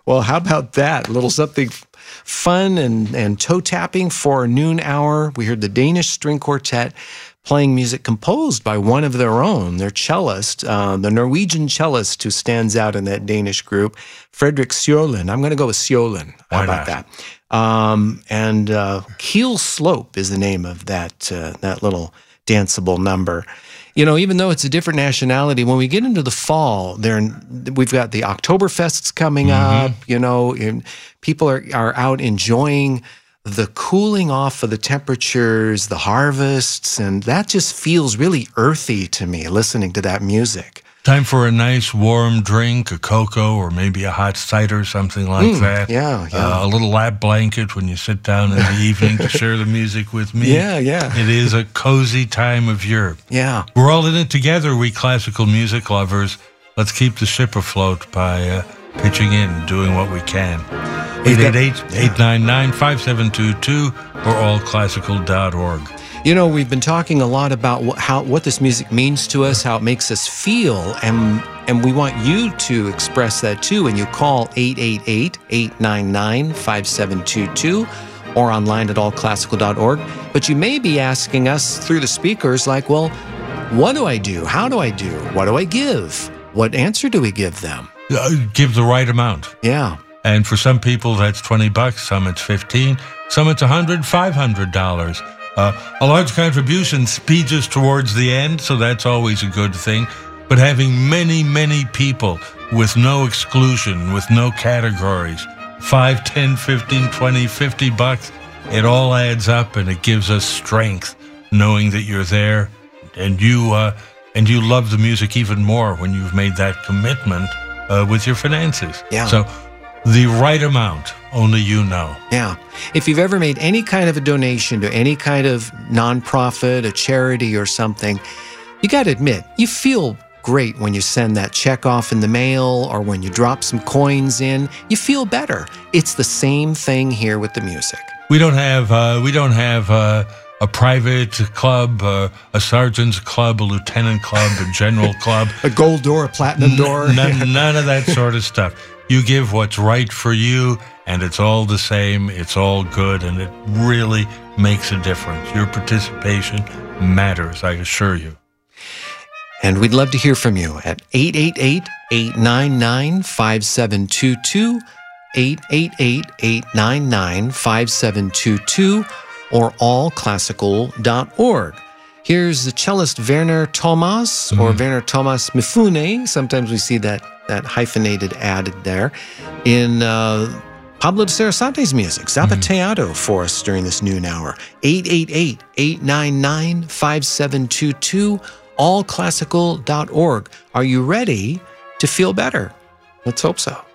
Well, how about that? A little something fun and toe-tapping for a noon hour. We heard the Danish String Quartet playing music composed by one of their own, their cellist, the Norwegian cellist who stands out in that Danish group, Fredrik Sjølin. I'm going to go with Sjølin. How about that? And Keel Slope is the name of that little danceable number. You know, even though it's a different nationality, when we get into the fall, we've got the Oktoberfests coming up, you know, and people are out enjoying the cooling off of the temperatures, the harvests, and that just feels really earthy to me, listening to that music. Time for a nice warm drink, a cocoa, or maybe a hot cider, something like that. Yeah. A little lap blanket when you sit down in the evening to share the music with me. Yeah. It is a cozy time of year. Yeah. We're all in it together, we classical music lovers. Let's keep the ship afloat by pitching in, doing what we can. 888-899-5722 or allclassical.org. You know, we've been talking a lot about what this music means to us, how it makes us feel, and we want you to express that too. And you call 888-899-5722 or online at allclassical.org. But you may be asking us through the speakers, like, well, what do I do? How do I do? What do I give? What answer do we give them? Give the right amount. Yeah. And for some people, that's $20. Some it's $15. Some it's $100, $500. A large contribution speeds us towards the end, so that's always a good thing. But having many, many people with no exclusion, with no categories, $5, $10, $15, $20, $50, it all adds up, and it gives us strength knowing that you're there, and you love the music even more when you've made that commitment with your finances. Yeah. So the right amount, only you know. Yeah. If you've ever made any kind of a donation to any kind of nonprofit, a charity or something, you got to admit, you feel great when you send that check off in the mail or when you drop some coins in. You feel better. It's the same thing here with the music. We don't have a private club, a sergeant's club, a lieutenant club, a general club. A gold door, a platinum door. None of that sort of stuff. You give what's right for you, and it's all the same, it's all good, and it really makes a difference. Your participation matters, I assure you. And we'd love to hear from you at 888-899-5722, 888-899-5722, or allclassical.org. Here's the cellist Werner Thomas, or Werner Thomas Mifune. Sometimes we see that hyphenated added there in Pablo de Sarasante's music, Zapateado, for us during this noon hour. 888-899-5722, allclassical.org. Are you ready to feel better? Let's hope so.